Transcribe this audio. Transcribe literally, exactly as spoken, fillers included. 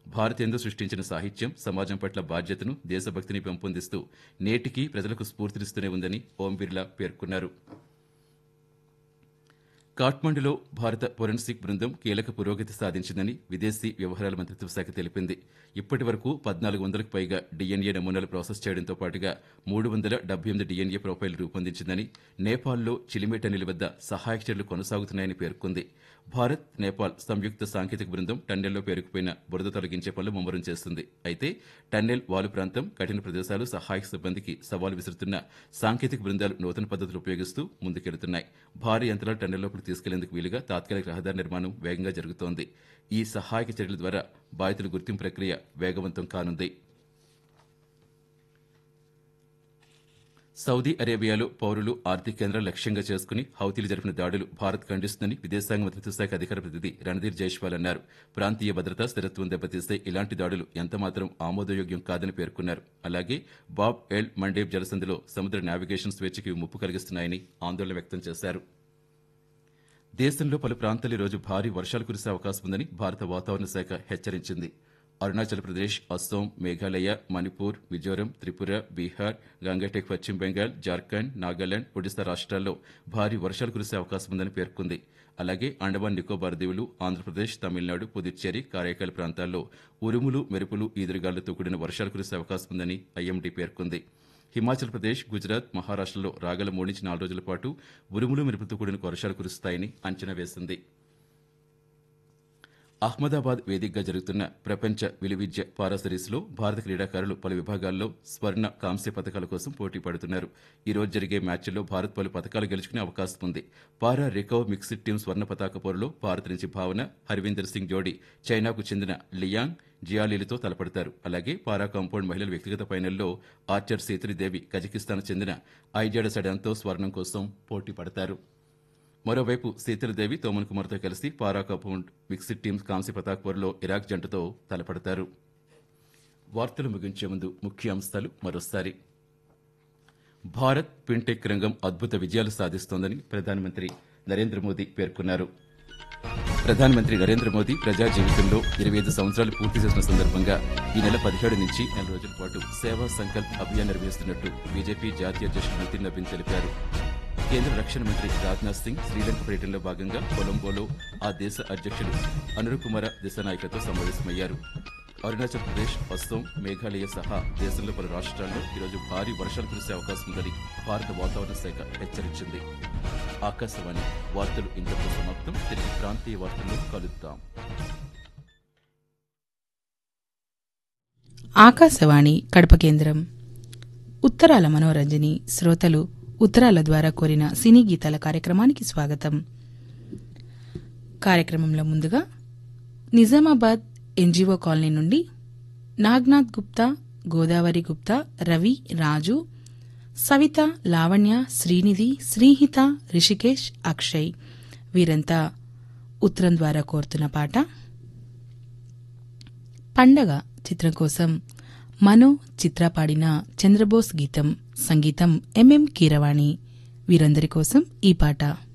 భారతీయులు సృష్టించిన సాహిత్యం సమాజం పట్ల బాధ్యతను దేశభక్తిని పెంపొందిస్తూ నేటికీ ప్రజలకు స్ఫూర్తినిస్తూనే ఉందని ఓం బిర్లా పేర్కొన్నారు. కాఠ్మండులో భారత ఫోరెన్సిక్ బృందం కీలక పురోగతి సాధించిందని విదేశీ వ్యవహారాల మంత్రిత్వ శాఖ తెలిపింది. ఇప్పటి వరకు పద్నాలుగు వందలకు పైగా డీఎన్ఏ నమూనాలు ప్రాసెస్ చేయడంతో పాటుగా మూడు వందల డెబ్బై ఎనిమిది డీఎన్ఏ ప్రొఫైల్ రూపొందించిందని, నేపాల్లో చిలిమేటనిల వద్ద సహాయక చర్యలు కొనసాగుతున్నాయని పేర్కొంది. భారత్ నేపాల్ సంయుక్త సాంకేతిక బృందం టన్నెల్లో పేరుకుపోయిన బురద తొలగించే పనులు ముమ్మరం చేస్తుంది. అయితే టన్నెల్ వాలు ప్రాంతం, కఠిన ప్రదేశాలు సహాయక సిబ్బందికి సవాలు విసురుతున్న సాంకేతిక బృందాలు నూతన పద్ధతులు ఉపయోగిస్తూ ముందుకెళ్తున్నాయి. భారీ యంత్రాలు టన్నెల్లోకి తీసుకెళ్లేందుకు వీలుగా తాత్కాలిక రహదారి నిర్మాణం వేగంగా జరుగుతోంది. ఈ సహాయక చర్యల ద్వారా బాధితుల గుర్తింపు ప్రక్రియ వేగవంతం కానుంది. సౌదీ అరేబియాలో పౌరులు ఆర్థిక కేంద్రాలు లక్ష్యంగా చేసుకుని హౌతీలు జరిపిన దాడులు భారత్ ఖండిస్తుందని విదేశాంగ మంత్రిత్వ శాఖ అధికార ప్రతినిధి రణధీర్ జైష్వాల్ అన్నారు. ప్రాంతీయ భద్రత, స్థిరత్వం దెబ్బతీస్తే ఇలాంటి దాడులు ఎంతమాత్రం ఆమోదయోగ్యం కాదని పేర్కొన్నారు. అలాగే బాబ్ ఎల్ మండేబ్ జలసంధిలో సముద్ర నావిగేషన్ స్వేచ్ఛకి ముప్పు కలిగిస్తున్నాయని ఆందోళన వ్యక్తం చేశారు. దేశంలో పలు ప్రాంతాలు ఈ రోజు భారీ వర్షాలు కురిసే అవకాశం ఉందని భారత వాతావరణ శాఖ హెచ్చరించింది. అరుణాచల్ ప్రదేశ్, అస్సోం, మేఘాలయ, మణిపూర్, మిజోరం, త్రిపుర, బీహార్, గంగటెక్ పశ్చిమ బెంగాల్, జార్ఖండ్, నాగాలాండ్, ఒడిశా రాష్ట్రాల్లో భారీ వర్షాలు కురిసే అవకాశం ఉందని పేర్కొంది. అలాగే అండమాన్ నికోబార్ దీవులు, ఆంధ్రప్రదేశ్, తమిళనాడు, పుదుచ్చేరి, కారైకాల్ ప్రాంతాల్లో ఉరుములు, మెరుపులు, ఈదురుగాలులతో కూడిన వర్షాలు కురిసే అవకాశం ఉందని ఐఎండీ పేర్కొంది. హిమాచల్ ప్రదేశ్, గుజరాత్, మహారాష్టలో రాగల మూడు నుంచి నాలుగు రోజుల పాటు ఉరుములు, మెరుపులతో కూడిన వర్షాలు కురుస్తాయని అంచనా వేసింది. అహ్మదాబాద్ వేదికగా జరుగుతున్న ప్రపంచ విలువిద్య పారా సిరీస్లో భారత క్రీడాకారులు పలు విభాగాల్లో స్వర్ణ, కాంస్య పథకాల కోసం పోటీ పడుతున్నారు. ఈ రోజు జరిగే మ్యాచ్ల్లో భారత్ పలు పథకాలు గెలుచుకునే అవకాశం ఉంది. పారా రికర్వ్ మిక్స్డ్ టీం స్వర్ణ పతాక పోరులో భారత్ నుంచి భావన, హర్వీందర్ సింగ్ జోడీ చైనాకు చెందిన లియాంగ్ జియాలీలతో తలపడతారు. అలాగే పారా కాంపౌండ్ మహిళల వ్యక్తిగత ఫైనల్లో ఆర్చర్ సీతరిదేవి కజకిస్తాన్ చెందిన ఐజాడ సడాన్తో స్వర్ణం కోసం పోటీ పడతారు. మరోవైపు సీతలదేవి తోమన్ కుమార్తో కలిసి పారా కాంపౌండ్ మిక్స్డ్ టీమ్ కాంస్య పతాక పోరులో ఇరాక్ జంటతో తలపడతారు. వార్తలు ముగించే ముందు ముఖ్యాంశాలు మరోసారి. భారత్ ఫిన్టెక్ రంగం అద్భుత విజయాలు సాధిస్తోందని ప్రధానమంత్రి నరేంద్ర మోదీ పేర్కొన్నారు. ప్రధానమంత్రి నరేంద్ర మోదీ ప్రజా జీవితంలో ఇరవై ఐదు సంవత్సరాలు పూర్తి చేసిన సందర్భంగా ఈ నెల పదిహేడు నుంచి నెల రోజుల పాటు సేవా సంకల్ప్ అభియాన్ నిర్వహిస్తున్నట్టు బీజేపీ జాతీయ అధ్యక్షుడు నితిన్ నబీన్ తెలిపారు. కేంద్ర రక్షణ మంత్రి రాజ్నాథ్ సింగ్ శ్రీలంక పర్యటనలో భాగంగా కొలంబోలో ఆ దేశ అధ్యక్షుడు అనురు కుమార దిశానాయకతో సమావేశమయ్యారు. అరుణాచల్ ప్రదేశ్, అస్సోం, మేఘాలయ సహా దేశంలో పలు రాష్ట్రాల్లో ఈరోజు భారీ వర్షాలు కురిసే అవకాశం ఉందని భారత వాతావరణ శాఖ హెచ్చరించింది. ఆకాశవాణి వార్తలు ఇంతకు సమాప్తం. తిరిగి ప్రాంతీయ వార్తల్లో కలుద్దాం. ఆకాశవాణి కడప కేంద్రం. ఉత్తరాల మనోరంజని శ్రోతలు ఉత్తరాల ద్వారా కోరిన సినీ గీతాల కార్యక్రమానికి స్వాగతం. కార్యక్రమంలో ముందుగా నిజామాబాద్ ఎన్జీఓ కాలనీ నుండి నాగ్నాథ్ గుప్తా, గోదావరి గుప్తా, రవి, రాజు, సవిత, లావణ్య, శ్రీనిధి, శ్రీహిత, రిషికేష్, అక్షయ్ వీరంతా ఉత్తరం ద్వారా కోరుతున్న పాట పండగ చిత్రం కోసం మనో చిత్ర పాడిన చంద్రబోస్ గీతం, సంగీతం ఎంఎం కీరవాణి. వీరందరి కోసం ఈ పాట.